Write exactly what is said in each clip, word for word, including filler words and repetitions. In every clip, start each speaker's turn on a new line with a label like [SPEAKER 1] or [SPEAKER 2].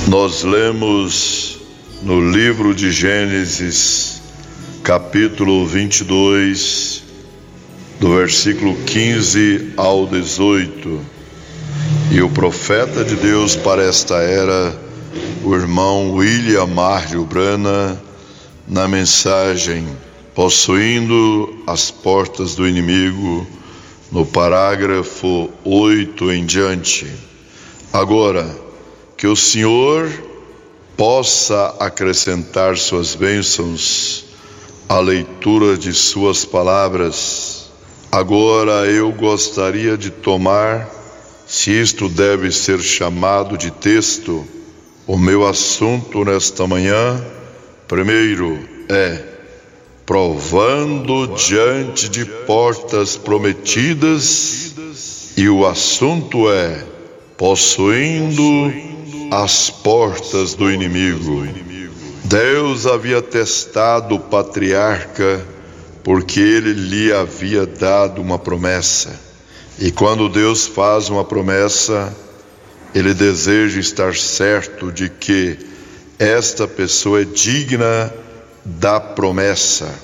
[SPEAKER 1] Nós lemos no livro de Gênesis, capítulo vinte e dois, do versículo quinze ao dezoito, e o profeta de Deus para esta era, o irmão William Marley Brana, na mensagem Possuindo as Portas do Inimigo, no parágrafo oito em diante. Agora, que o Senhor possa acrescentar suas bênçãos à leitura de suas palavras. Agora eu gostaria de tomar, se isto deve ser chamado de texto, o meu assunto nesta manhã. Primeiro é provando diante de portas prometidas, e o assunto é possuindo as portas do inimigo. Deus havia testado o patriarca porque ele lhe havia dado uma promessa. E quando Deus faz uma promessa, ele deseja estar certo de que esta pessoa é digna da promessa,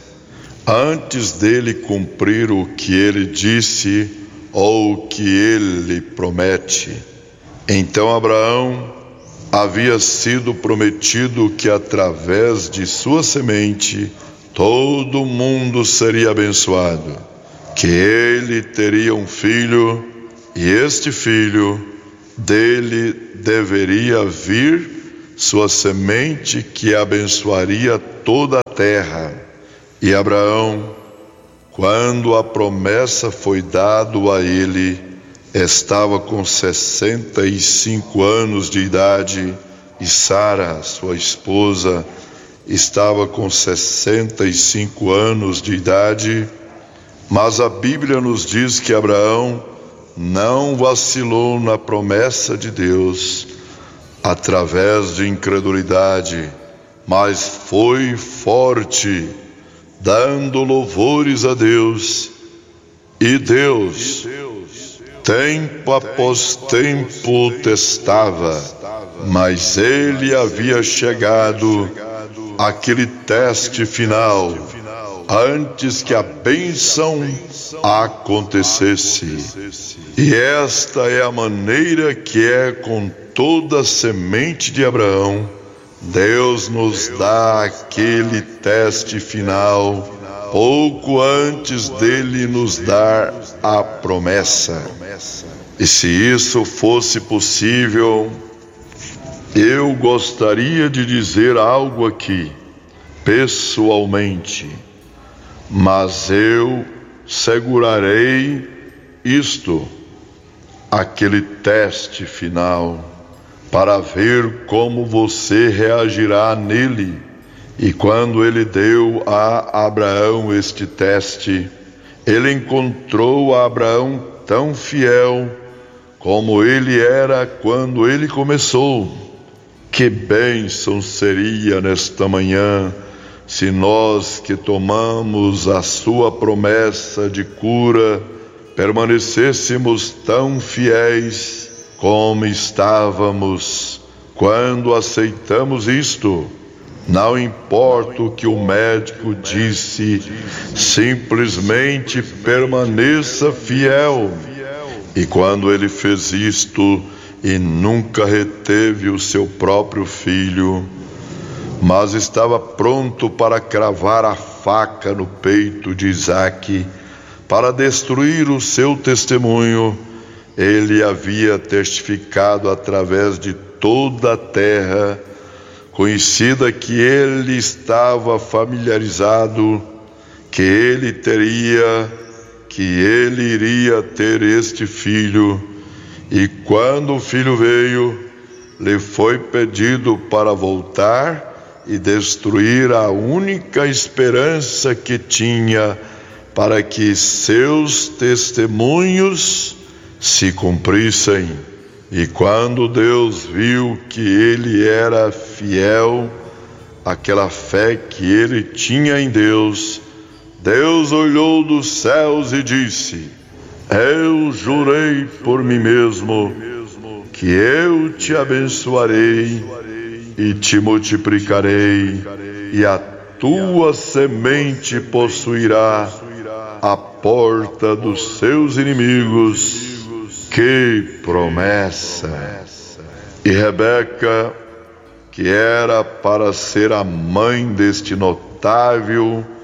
[SPEAKER 1] antes dele cumprir o que ele disse ou o que ele promete. Então Abraão havia sido prometido que através de sua semente todo mundo seria abençoado, que ele teria um filho, e este filho dele deveria vir sua semente que abençoaria toda a terra. E Abraão, quando a promessa foi dada a ele, estava com sessenta e cinco anos de idade, e Sara, sua esposa, estava com sessenta e cinco anos de idade. Mas a Bíblia nos diz que Abraão não vacilou na promessa de Deus através de incredulidade, mas foi forte, dando louvores a Deus. E Deus, tempo após tempo, testava, mas ele havia chegado àquele teste final, antes que a bênção acontecesse. E esta é a maneira que é com toda a semente de Abraão. Deus nos dá aquele teste final pouco antes dele nos dar a promessa. E se isso fosse possível, eu gostaria de dizer algo aqui, pessoalmente, mas eu segurarei isto, aquele teste final, para ver como você reagirá nele. E quando ele deu a Abraão este teste, ele encontrou a Abraão tão fiel como ele era quando ele começou. Que bênção seria nesta manhã se nós que tomamos a sua promessa de cura permanecêssemos tão fiéis como estávamos quando aceitamos isto. Não importa o que o médico disse, simplesmente permaneça fiel. E quando ele fez isto e nunca reteve o seu próprio filho, mas estava pronto para cravar a faca no peito de Isaque, para destruir o seu testemunho, ele havia testificado através de toda a terra, conhecida, que ele estava familiarizado, que ele teria, que ele iria ter este filho. E quando o filho veio, lhe foi pedido para voltar e destruir a única esperança que tinha para que seus testemunhos se cumprissem. E quando Deus viu que ele era fiel, aquela fé que ele tinha em Deus, Deus olhou dos céus e disse: eu jurei por mim mesmo que eu te abençoarei e te multiplicarei, e a tua semente possuirá a porta dos seus inimigos. Que promessa! E Rebeca, que era para ser a mãe deste notável